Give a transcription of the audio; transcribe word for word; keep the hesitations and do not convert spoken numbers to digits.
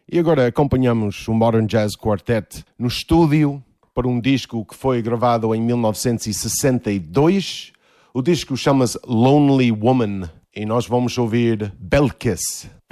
E agora acompanhamos o Modern Jazz Quartet no estúdio para um disco que foi gravado em mil novecentos e sessenta e dois. O disco chama-se Lonely Woman e nós vamos ouvir Belkis.